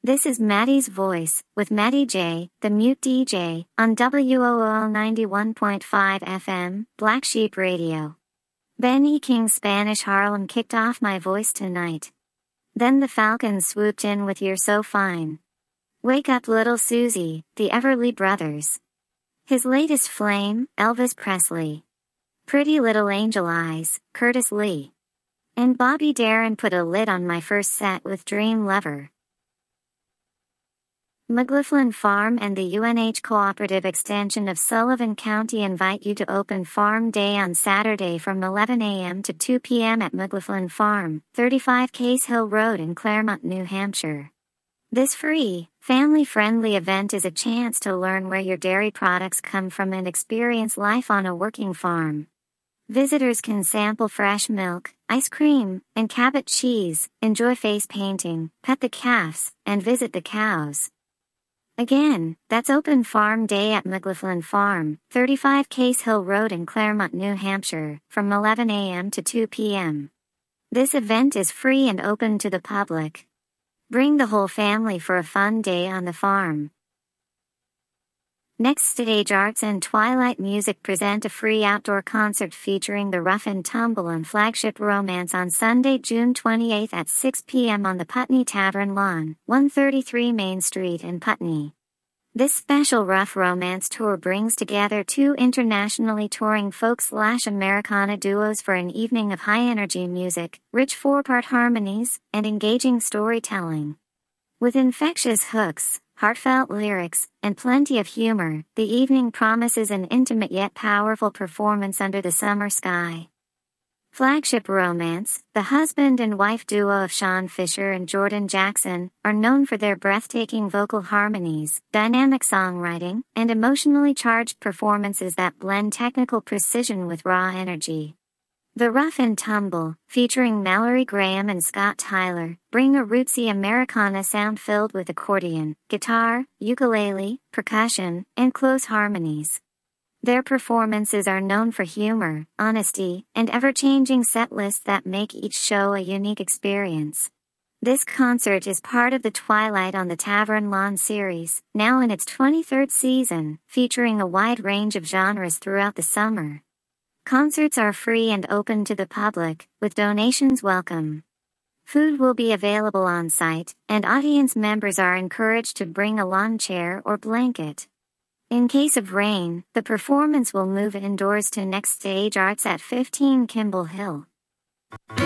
This is Maddie's Voice, with Maddie J, the Mute DJ, on WOOL 91.5 FM, Black Sheep Radio. Ben E. King's Spanish Harlem kicked off my voice tonight. Then the Falcons swooped in with You're So Fine. Wake Up Little Susie, the Everly Brothers. His latest flame, Elvis Presley. Pretty Little Angel Eyes, Curtis Lee. And Bobby Darin put a lid on my first set with Dream Lover. McLaughlin Farm and the UNH Cooperative Extension of Sullivan County invite you to open Farm Day on Saturday from 11 a.m. to 2 p.m. at McLaughlin Farm, 35 Case Hill Road in Claremont, New Hampshire. This free, family-friendly event is a chance to learn where your dairy products come from and experience life on a working farm. Visitors can sample fresh milk, ice cream, and Cabot cheese, enjoy face painting, pet the calves, and visit the cows. Again, that's Open Farm Day at McLaughlin Farm, 35 Case Hill Road in Claremont, New Hampshire, from 11 a.m. to 2 p.m. This event is free and open to the public. Bring the whole family for a fun day on the farm. Next Stage Arts and Twilight Music present a free outdoor concert featuring the Rough and Tumble and Flagship Romance on Sunday, June 28 at 6 p.m. on the Putney Tavern Lawn, 133 Main Street in Putney. This special Rough Romance tour brings together two internationally touring folk/Americana duos for an evening of high-energy music, rich four-part harmonies, and engaging storytelling. With infectious hooks, heartfelt lyrics, and plenty of humor, the evening promises an intimate yet powerful performance under the summer sky. Flagship Romance, the husband and wife duo of Sean Fisher and Jordan Jackson, are known for their breathtaking vocal harmonies, dynamic songwriting, and emotionally charged performances that blend technical precision with raw energy. The Rough and Tumble, featuring Mallory Graham and Scott Tyler, bring a rootsy Americana sound filled with accordion, guitar, ukulele, percussion, and close harmonies. Their performances are known for humor, honesty, and ever-changing set lists that make each show a unique experience. This concert is part of the Twilight on the Tavern Lawn series, now in its 23rd season, featuring a wide range of genres throughout the summer. Concerts are free and open to the public, with donations welcome. Food will be available on site, and audience members are encouraged to bring a lawn chair or blanket. In case of rain, the performance will move indoors to Next Stage Arts at 15 Kimball Hill.